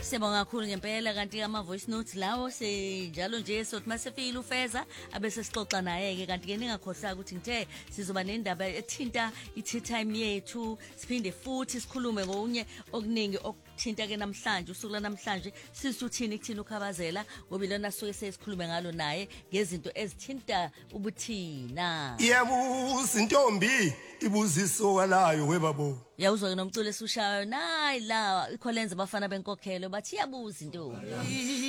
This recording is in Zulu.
Siyabonga kakhulu ngempela kanti ama voice notes lawo njalo nje sothi masefile uFeza abese sixoxa naye ke kanti ke ningakhohlwa ukuthi ngithe sizoba nendaba ethinta i-tea time yethu siphinde futhi sikhulume ngokunye okuningi okuthinta ke namhlanje usuku lanamhlanje sisuthini kuthina ukhabazela ngoba ilona suke sesikhulume ngalo naye ngezinto ezithinta ubuthina. Yebo izintombi ibuziso walayo webabo. Yawuzwa ke nomculo esushayo nayi la ikholenza abafana benkokhelo bathi yabuza intombi.